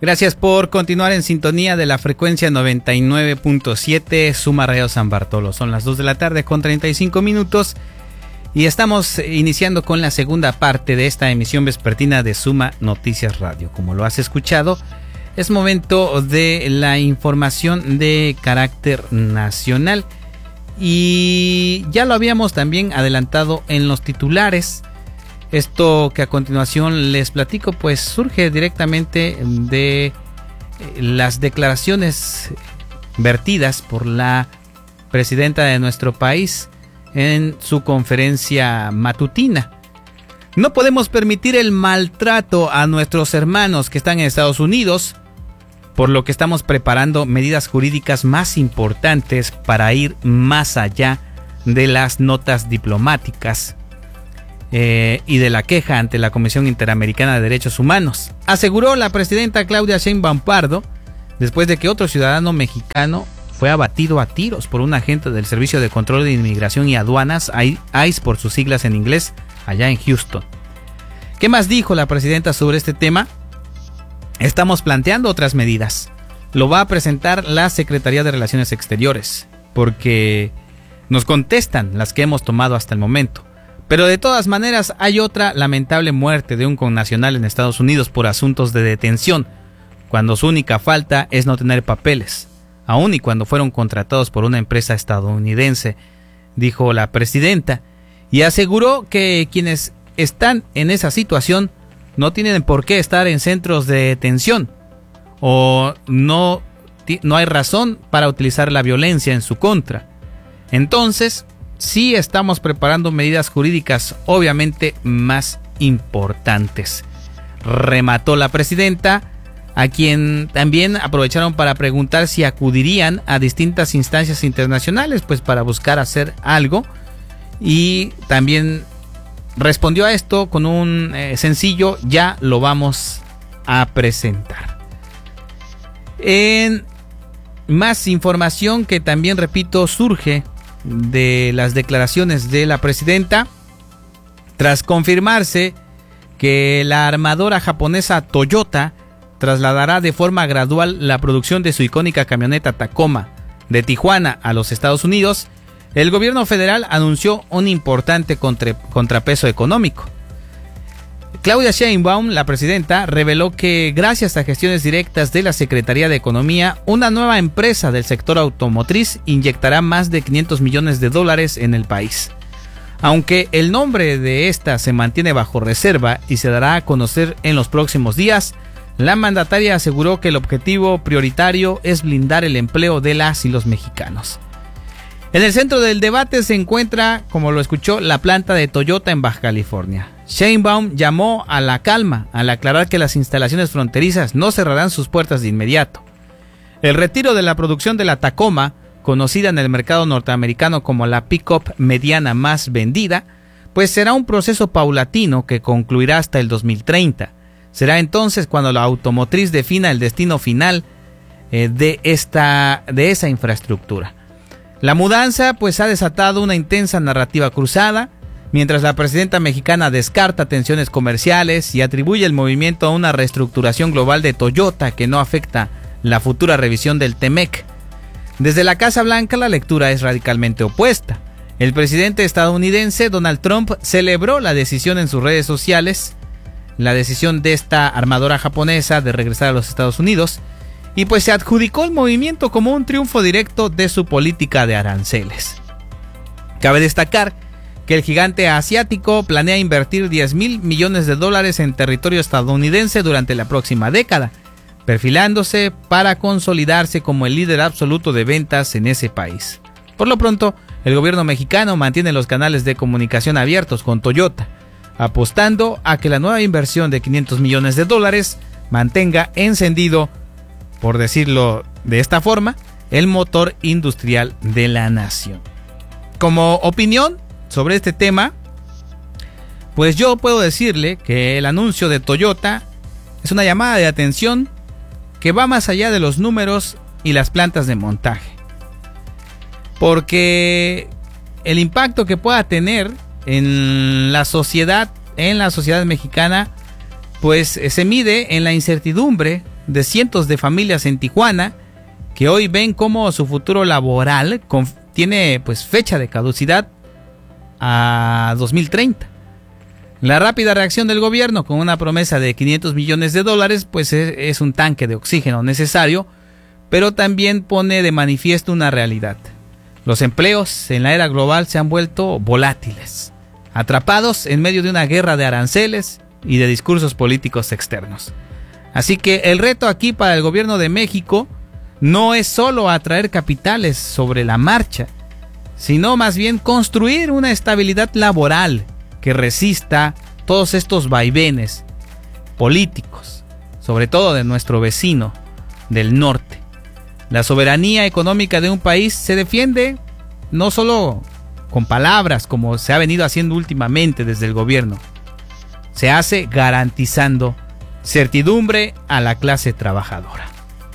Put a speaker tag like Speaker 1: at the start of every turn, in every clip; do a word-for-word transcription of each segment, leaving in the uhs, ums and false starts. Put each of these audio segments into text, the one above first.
Speaker 1: Gracias por continuar en sintonía de la frecuencia noventa y nueve punto siete Suma Radio San Bartolo. Son las dos de la tarde con treinta y cinco minutos y estamos iniciando con la segunda parte de esta emisión vespertina de Suma Noticias Radio. Como lo has escuchado, es momento de la información de carácter nacional y ya lo habíamos también adelantado en los titulares. Esto que a continuación les platico pues surge directamente de las declaraciones vertidas por la presidenta de nuestro país en su conferencia matutina. No podemos permitir el maltrato a nuestros hermanos que están en Estados Unidos, por lo que estamos preparando medidas jurídicas más importantes para ir más allá de las notas diplomáticas Eh, y de la queja ante la Comisión Interamericana de Derechos Humanos, aseguró la presidenta Claudia Sheinbaum Pardo, después de que otro ciudadano mexicano fue abatido a tiros por un agente del Servicio de Control de Inmigración y Aduanas, I C E por sus siglas en inglés, allá en Houston. ¿Qué más dijo la presidenta sobre este tema? Estamos planteando otras medidas. Lo va a presentar la Secretaría de Relaciones Exteriores, porque nos contestan las que hemos tomado hasta el momento. Pero de todas maneras hay otra lamentable muerte de un connacional en Estados Unidos por asuntos de detención, cuando su única falta es no tener papeles, aun y cuando fueron contratados por una empresa estadounidense, dijo la presidenta, y aseguró que quienes están en esa situación no tienen por qué estar en centros de detención, o no, no hay razón para utilizar la violencia en su contra. Entonces, sí estamos preparando medidas jurídicas obviamente más importantes, remató la presidenta, a quien también aprovecharon para preguntar si acudirían a distintas instancias internacionales pues para buscar hacer algo, y también respondió a esto con un eh, sencillo ya lo vamos a presentar. En más información que también repito surge de las declaraciones de la presidenta, tras confirmarse que la armadora japonesa Toyota trasladará de forma gradual la producción de su icónica camioneta Tacoma de Tijuana a los Estados Unidos, el gobierno federal anunció un importante contra, contrapeso económico. Claudia Sheinbaum, la presidenta, reveló que gracias a gestiones directas de la Secretaría de Economía, una nueva empresa del sector automotriz inyectará más de quinientos millones de dólares en el país. Aunque el nombre de esta se mantiene bajo reserva y se dará a conocer en los próximos días, la mandataria aseguró que el objetivo prioritario es blindar el empleo de las y los mexicanos. En el centro del debate se encuentra, como lo escuchó, la planta de Toyota en Baja California. Sheinbaum llamó a la calma al aclarar que las instalaciones fronterizas no cerrarán sus puertas de inmediato. El retiro de la producción de la Tacoma, conocida en el mercado norteamericano como la pick-up mediana más vendida, pues será un proceso paulatino que concluirá hasta el dos mil treinta. Será entonces cuando la automotriz defina el destino final eh, de, esta, de esa infraestructura. La mudanza pues ha desatado una intensa narrativa cruzada, mientras la presidenta mexicana descarta tensiones comerciales y atribuye el movimiento a una reestructuración global de Toyota que no afecta la futura revisión del T-MEC. Desde la Casa Blanca la lectura es radicalmente opuesta. El presidente estadounidense Donald Trump celebró la decisión en sus redes sociales, la decisión de esta armadora japonesa de regresar a los Estados Unidos, y pues se adjudicó el movimiento como un triunfo directo de su política de aranceles. Cabe destacar que el gigante asiático planea invertir diez mil millones de dólares en territorio estadounidense durante la próxima década, perfilándose para consolidarse como el líder absoluto de ventas en ese país. Por lo pronto, el gobierno mexicano mantiene los canales de comunicación abiertos con Toyota, apostando a que la nueva inversión de quinientos millones de dólares mantenga encendido, por decirlo de esta forma, el motor industrial de la nación. Como opinión sobre este tema, pues yo puedo decirle que el anuncio de Toyota es una llamada de atención que va más allá de los números y las plantas de montaje, porque el impacto que pueda tener en la sociedad, en la sociedad mexicana, pues se mide en la incertidumbre de cientos de familias en Tijuana que hoy ven cómo su futuro laboral con, tiene pues fecha de caducidad a dos mil treinta. La rápida reacción del gobierno con una promesa de quinientos millones de dólares pues es, es un tanque de oxígeno necesario, pero también pone de manifiesto una realidad. Los empleos en la era global se han vuelto volátiles, atrapados en medio de una guerra de aranceles y de discursos políticos externos. Así que el reto aquí para el gobierno de México no es solo atraer capitales sobre la marcha, sino más bien construir una estabilidad laboral que resista todos estos vaivenes políticos, sobre todo de nuestro vecino del norte. La soberanía económica de un país se defiende no solo con palabras como se ha venido haciendo últimamente desde el gobierno, se hace garantizando certidumbre a la clase trabajadora.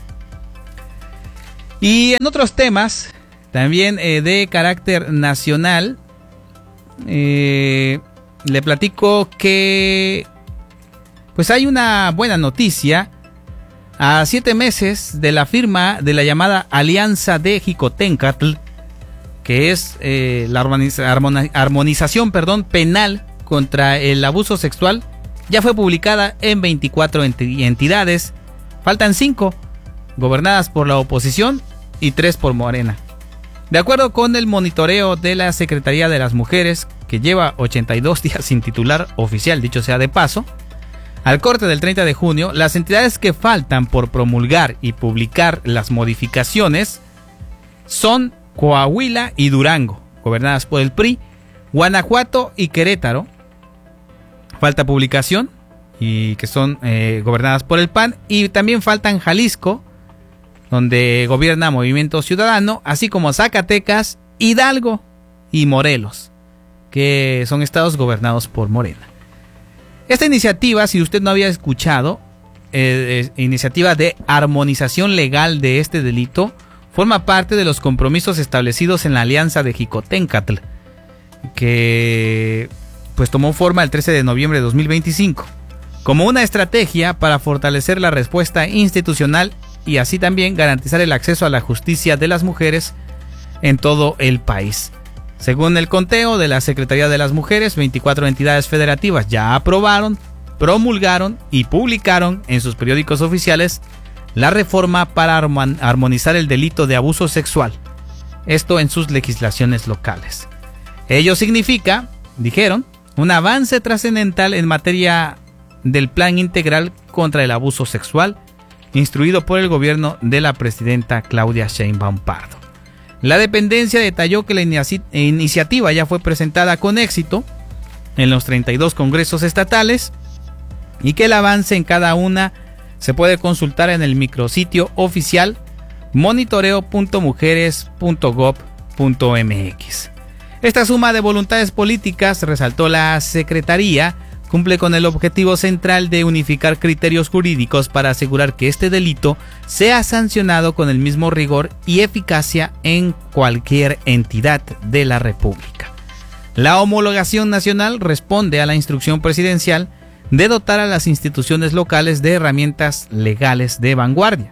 Speaker 1: Y en otros temas, también eh, de carácter nacional, eh, le platico que pues hay una buena noticia. A siete meses de la firma de la llamada Alianza de Jicoténcatl, que es eh, la armoniza, armoniza, armonización perdón, penal contra el abuso sexual, ya fue publicada en veinticuatro entidades. Faltan cinco, gobernadas por la oposición, y tres por Morena. De acuerdo con el monitoreo de la Secretaría de las Mujeres, que lleva ochenta y dos días sin titular oficial, dicho sea de paso, al corte del treinta de junio, las entidades que faltan por promulgar y publicar las modificaciones son Coahuila y Durango, gobernadas por el P R I, Guanajuato y Querétaro, falta publicación, y que son eh, gobernadas por el P A N, y también faltan Jalisco, donde gobierna Movimiento Ciudadano, así como Zacatecas, Hidalgo y Morelos, que son estados gobernados por Morena. Esta iniciativa, si usted no había escuchado, eh, eh, iniciativa de armonización legal de este delito, forma parte de los compromisos establecidos en la Alianza de Jicoténcatl, que pues tomó forma el trece de noviembre de dos mil veinticinco, como una estrategia para fortalecer la respuesta institucional y así también garantizar el acceso a la justicia de las mujeres en todo el país. Según el conteo de la Secretaría de las Mujeres, veinticuatro entidades federativas ya aprobaron, promulgaron y publicaron en sus periódicos oficiales la reforma para armonizar el delito de abuso sexual, esto en sus legislaciones locales. Ello significa, dijeron, un avance trascendental en materia del Plan Integral contra el Abuso Sexual, instruido por el gobierno de la presidenta Claudia Sheinbaum Pardo. La dependencia detalló que la inici- iniciativa ya fue presentada con éxito en los treinta y dos congresos estatales y que el avance en cada una se puede consultar en el micrositio oficial monitoreo punto mujeres punto gob punto mx. Esta suma de voluntades políticas, resaltó la Secretaría, cumple con el objetivo central de unificar criterios jurídicos para asegurar que este delito sea sancionado con el mismo rigor y eficacia en cualquier entidad de la República. La homologación nacional responde a la instrucción presidencial de dotar a las instituciones locales de herramientas legales de vanguardia.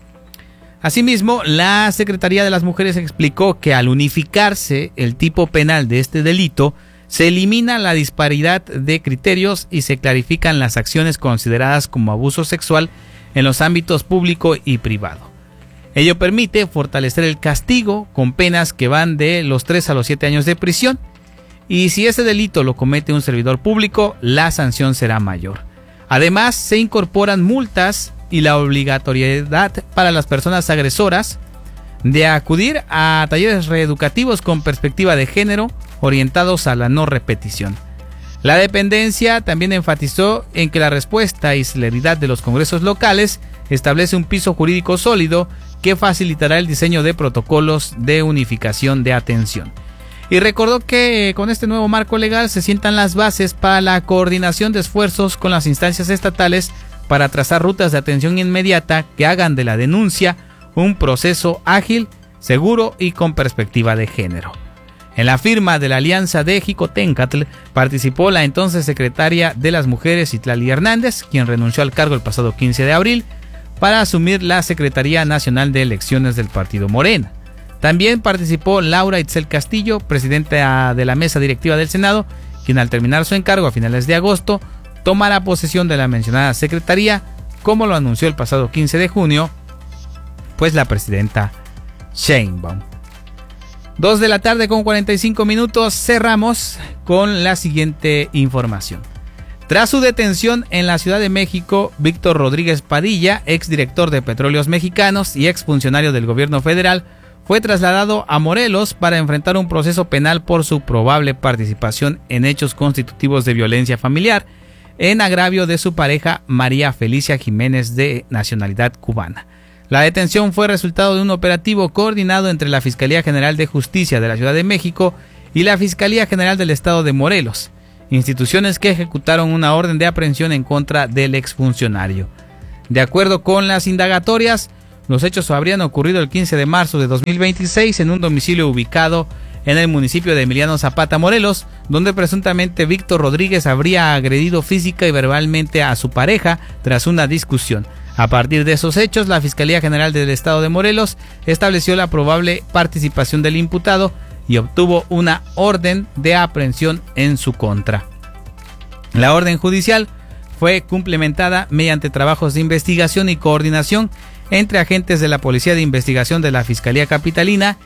Speaker 1: Asimismo, la Secretaría de las Mujeres explicó que al unificarse el tipo penal de este delito, se elimina la disparidad de criterios y se clarifican las acciones consideradas como abuso sexual en los ámbitos público y privado. Ello permite fortalecer el castigo con penas que van de los tres a los siete años de prisión, y si ese delito lo comete un servidor público, la sanción será mayor. Además, se incorporan multas y la obligatoriedad para las personas agresoras de acudir a talleres reeducativos con perspectiva de género orientados a la no repetición. La dependencia también enfatizó en que la respuesta y celeridad de los congresos locales establece un piso jurídico sólido que facilitará el diseño de protocolos de unificación de atención. Y recordó que con este nuevo marco legal se sientan las bases para la coordinación de esfuerzos con las instancias estatales para trazar rutas de atención inmediata que hagan de la denuncia un proceso ágil, seguro y con perspectiva de género. En la firma de la Alianza de Jicoténcatl participó la entonces secretaria de las Mujeres, Itlali Hernández, quien renunció al cargo el pasado quince de abril, para asumir la Secretaría Nacional de Elecciones del partido Morena. También participó Laura Itzel Castillo, presidenta de la mesa directiva del Senado, quien al terminar su encargo a finales de agosto tomará posesión de la mencionada secretaría, como lo anunció el pasado quince de junio, pues la presidenta Sheinbaum. dos de la tarde con cuarenta y cinco minutos, cerramos con la siguiente información. Tras su detención en la Ciudad de México, Víctor Rodríguez Padilla, exdirector de Petróleos Mexicanos y exfuncionario del gobierno federal, fue trasladado a Morelos para enfrentar un proceso penal por su probable participación en hechos constitutivos de violencia familiar en agravio de su pareja María Felicia Jiménez, de nacionalidad cubana. La detención fue resultado de un operativo coordinado entre la Fiscalía General de Justicia de la Ciudad de México y la Fiscalía General del Estado de Morelos, instituciones que ejecutaron una orden de aprehensión en contra del exfuncionario. De acuerdo con las indagatorias, los hechos habrían ocurrido el quince de marzo de dos mil veintiséis en un domicilio ubicado en el municipio de Emiliano Zapata, Morelos, donde presuntamente Víctor Rodríguez habría agredido física y verbalmente a su pareja tras una discusión. A partir de esos hechos, la Fiscalía General del Estado de Morelos estableció la probable participación del imputado y obtuvo una orden de aprehensión en su contra. La orden judicial fue complementada mediante trabajos de investigación y coordinación entre agentes de la Policía de Investigación de la Fiscalía Capitalina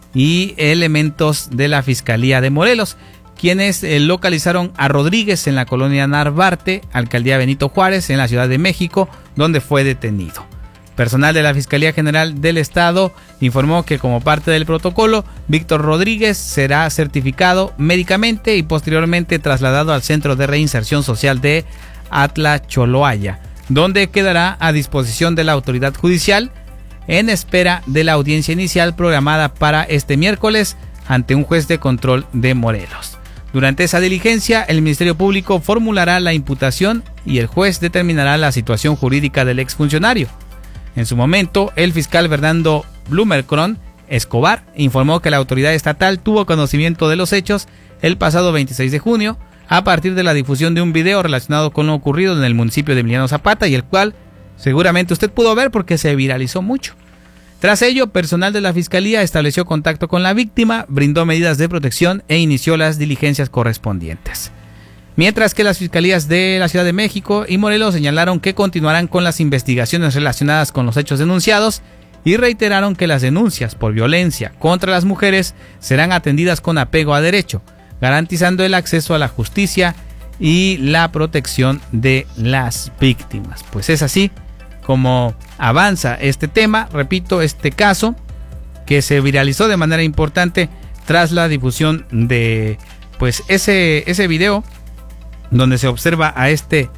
Speaker 1: y elementos de la Fiscalía de Morelos, quienes eh, localizaron a Rodríguez en la colonia Narvarte, alcaldía Benito Juárez, en la Ciudad de México, donde fue detenido. Personal de la Fiscalía General del Estado informó que como parte del protocolo, Víctor Rodríguez será certificado médicamente y posteriormente trasladado al Centro de Reinserción Social de Atlacholoaya, donde quedará a disposición de la autoridad judicial en espera de la audiencia inicial programada para este miércoles ante un juez de control de Morelos. Durante esa diligencia, el Ministerio Público formulará la imputación y el juez determinará la situación jurídica del exfuncionario. En su momento, el fiscal Fernando Blumercron Escobar informó que la autoridad estatal tuvo conocimiento de los hechos el pasado veintiséis de junio, a partir de la difusión de un video relacionado con lo ocurrido en el municipio de Emiliano Zapata, y el cual seguramente usted pudo ver porque se viralizó mucho. Tras ello, personal de la Fiscalía estableció contacto con la víctima, brindó medidas de protección e inició las diligencias correspondientes. Mientras que las Fiscalías de la Ciudad de México y Morelos señalaron que continuarán con las investigaciones relacionadas con los hechos denunciados y reiteraron que las denuncias por violencia contra las mujeres serán atendidas con apego a derecho, garantizando el acceso a la justicia y la protección de las víctimas. Pues es así como avanza este tema, repito, este caso que se viralizó de manera importante tras la difusión de pues ese, ese video donde se observa a este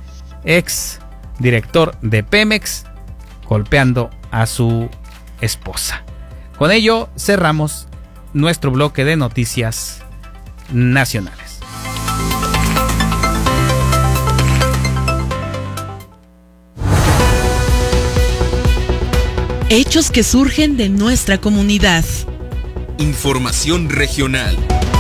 Speaker 1: ex director de Pemex golpeando a su esposa. Con ello cerramos nuestro bloque de noticias nacionales.
Speaker 2: Hechos que surgen de nuestra comunidad.
Speaker 3: Información regional.